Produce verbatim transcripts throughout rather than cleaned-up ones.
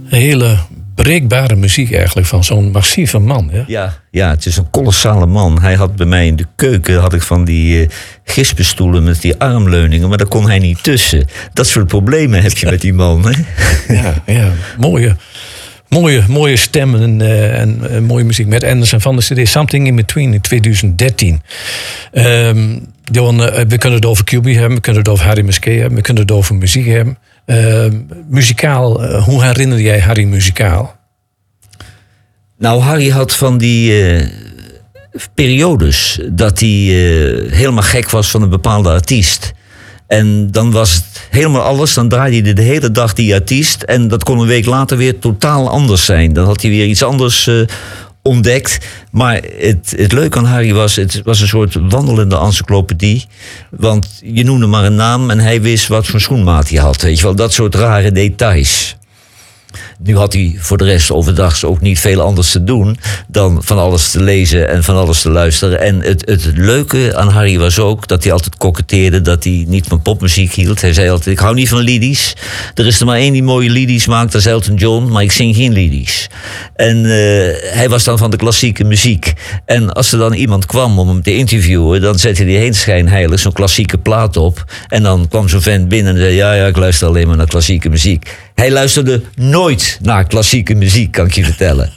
hele breekbare muziek eigenlijk van zo'n massieve man. Ja? Ja, ja, het is een kolossale man. Hij had bij mij in de keuken had ik van die uh, gispenstoelen met die armleuningen, maar daar kon hij niet tussen. Dat soort problemen heb je met die man. Hè? Ja, ja, mooie, mooie, mooie stemmen en, uh, en uh, mooie muziek. Met Anderson van de C D Something in Between in twintig dertien. Um, Johan, uh, we kunnen het over Q B hebben, we kunnen het over Harry Musquet hebben, we kunnen het over muziek hebben. Uh, muzikaal, uh, hoe herinner jij Harry muzikaal? Nou, Harry had van die uh, periodes dat hij uh, helemaal gek was van een bepaalde artiest. En dan was het helemaal alles, dan draaide hij de hele dag die artiest. En dat kon een week later weer totaal anders zijn. Dan had hij weer iets anders uh, ontdekt. Maar het, het leuke aan Harry was, het was een soort wandelende encyclopedie. Want je noemde maar een naam en hij wist wat voor schoenmaat hij had. Weet je wel, dat soort rare details. Nu had hij voor de rest overdag ook niet veel anders te doen dan van alles te lezen en van alles te luisteren. En het, het leuke aan Harry was ook dat hij altijd koketteerde dat hij niet van popmuziek hield. Hij zei altijd, ik hou niet van liedies. Er is er maar één die mooie liedies maakt, dat is Elton John, maar ik zing geen liedies. En uh, hij was dan van de klassieke muziek. En als er dan iemand kwam om hem te interviewen, dan zette hij heen schijnheilig zo'n klassieke plaat op. En dan kwam zo'n vent binnen en zei, ja, ja, ik luister alleen maar naar klassieke muziek. Hij luisterde nooit naar klassieke muziek, kan ik je vertellen.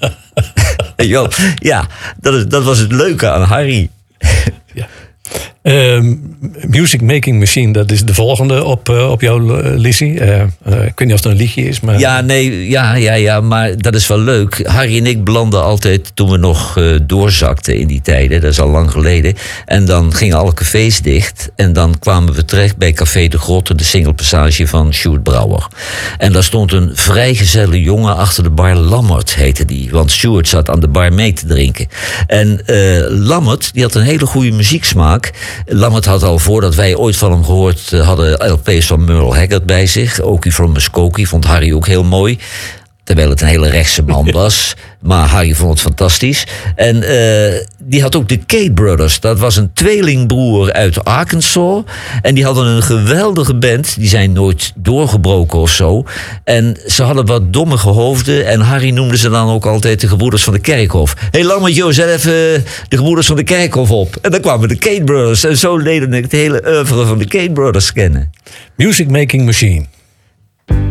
Ja, dat, is, dat was het leuke aan Harry. Ja. Um, Music Making Machine, dat is de volgende op, uh, op jouw uh, Lizzie. Uh, uh, ik weet niet of het een liedje is, maar... Ja, nee, ja, ja, ja, maar dat is wel leuk. Harry en ik belanden altijd toen we nog uh, doorzakten in die tijden. Dat is al lang geleden. En dan gingen alle cafés dicht. En dan kwamen we terecht bij Café de Grotte, de singlepassage van Sjoerd Brouwer. En daar stond een vrijgezelle jongen achter de bar, Lammert heette die. Want Sjoerd zat aan de bar mee te drinken. En uh, Lammert, die had een hele goede muzieksmaak. Lammert had al voordat wij ooit van hem gehoord hadden L P's van Merle Haggard bij zich. Okie from Muskokie vond Harry ook heel mooi. Terwijl het een hele rechtse man was. Maar Harry vond het fantastisch. En uh, die had ook de Kate Brothers. Dat was een tweelingbroer uit Arkansas. En die hadden een geweldige band. Die zijn nooit doorgebroken of zo. En ze hadden wat dommige hoofden. En Harry noemde ze dan ook altijd de gebroeders van de Kerkhof. Hé, hey, Lammertje, zet even de gebroeders van de Kerkhof op. En dan kwamen de Kate Brothers. En zo leerde ik het hele oeuvre van de Kate Brothers kennen. Music Making Machine.